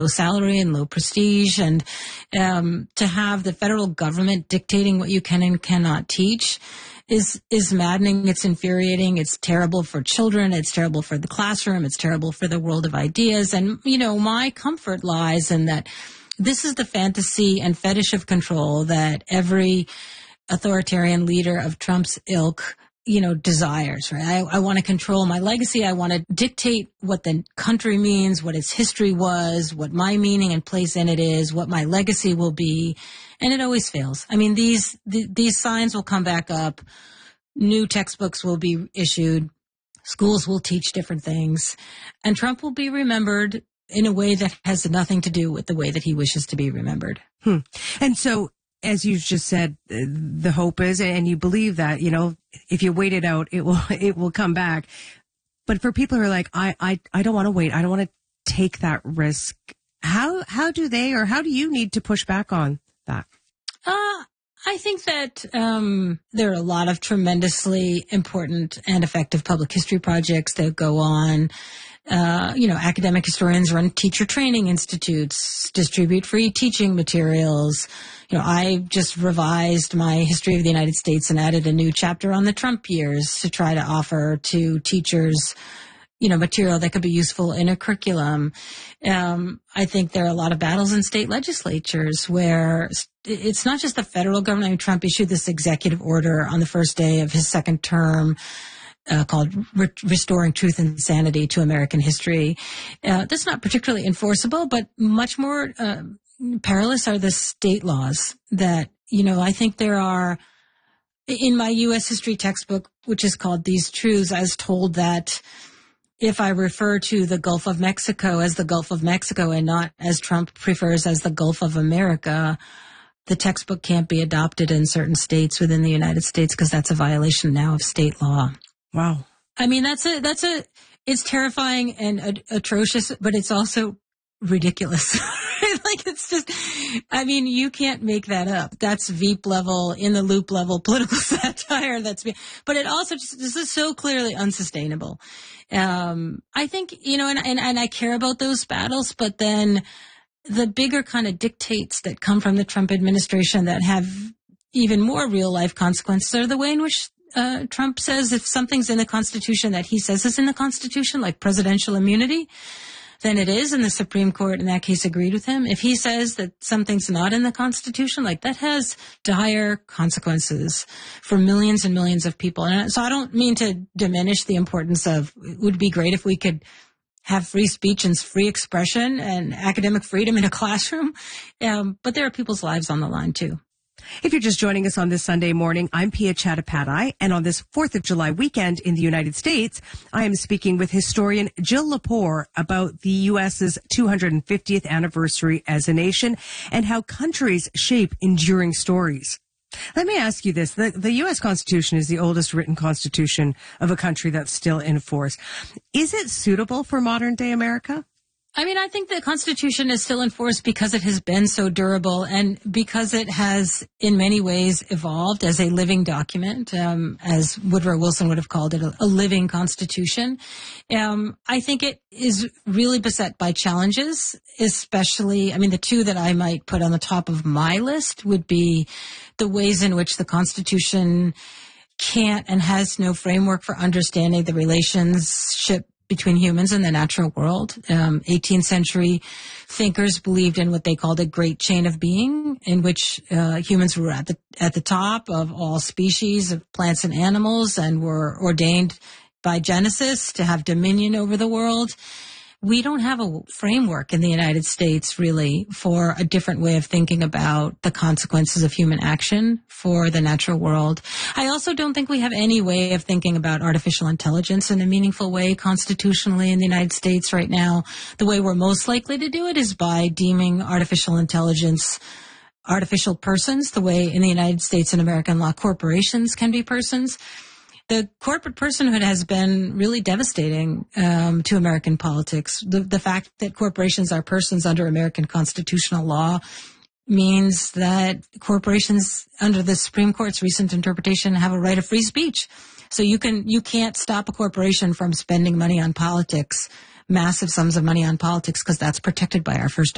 salary and low prestige, and to have the federal government dictating what you can and cannot teach is maddening. It's infuriating. It's terrible for children. It's terrible for the classroom. It's terrible for the world of ideas. And, my comfort lies in that this is the fantasy and fetish of control that every authoritarian leader of Trump's ilk desires, right? I want to control my legacy. I want to dictate what the country means, what its history was, what my meaning and place in it is, what my legacy will be. And it always fails. I mean, these signs will come back up. New textbooks will be issued. Schools will teach different things. And Trump will be remembered in a way that has nothing to do with the way that he wishes to be remembered. And so, as you just said, the hope is, and you believe that, if you wait it out, it will come back. But for people who are like, I don't want to wait. I don't want to take that risk. How do they, or how do you need to push back on that? I think that there are a lot of tremendously important and effective public history projects that go on. Academic historians run teacher training institutes, distribute free teaching materials. I just revised my history of the United States and added a new chapter on the Trump years to try to offer to teachers, material that could be useful in a curriculum. I think there are a lot of battles in state legislatures where it's not just the federal government. I mean, Trump issued this executive order on the first day of his second term, called Restoring Truth and Sanity to American History. That's not particularly enforceable, but much more perilous are the state laws that, I think there are. In my U.S. history textbook, which is called These Truths, I was told that if I refer to the Gulf of Mexico as the Gulf of Mexico and not, as Trump prefers, as the Gulf of America, the textbook can't be adopted in certain states within the United States because that's a violation now of state law. Wow. I mean, it's terrifying and atrocious, but it's also ridiculous. Like, it's just, you can't make that up. That's Veep level, in the loop level political satire. But it also this is so clearly unsustainable. I think, and I care about those battles, but then the bigger kind of dictates that come from the Trump administration that have even more real life consequences are the way in which Trump says if something's in the Constitution that he says is in the Constitution, like presidential immunity, then it is, and the Supreme Court in that case agreed with him. If he says that something's not in the Constitution, like, that has dire consequences for millions and millions of people. And so I don't mean to diminish the importance of, it would be great if we could have free speech and free expression and academic freedom in a classroom. But there are people's lives on the line too. If you're just joining us on this Sunday morning, I'm Pia Chattopadhyay, and on this 4th of July weekend in the United States, I am speaking with historian Jill Lepore about the U.S.'s 250th anniversary as a nation and how countries shape enduring stories. Let me ask you this. The U.S. Constitution is the oldest written constitution of a country that's still in force. Is it suitable for modern-day America? I think the Constitution is still in force because it has been so durable and because it has, in many ways, evolved as a living document, as Woodrow Wilson would have called it, a living Constitution. I think it is really beset by challenges, especially, the two that I might put on the top of my list would be the ways in which the Constitution can't and has no framework for understanding the relationship between humans and the natural world. 18th century thinkers believed in what they called a great chain of being, in which humans were at the top of all species of plants and animals and were ordained by Genesis to have dominion over the world. We don't have a framework in the United States, really, for a different way of thinking about the consequences of human action for the natural world. I also don't think we have any way of thinking about artificial intelligence in a meaningful way constitutionally in the United States right now. The way we're most likely to do it is by deeming artificial intelligence artificial persons, the way in the United States and American law corporations can be persons. The corporate personhood has been really devastating to American politics. The fact that corporations are persons under American constitutional law means that corporations, under the Supreme Court's recent interpretation, have a right of free speech. So you can't stop a corporation from spending money on politics, massive sums of money on politics, because that's protected by our First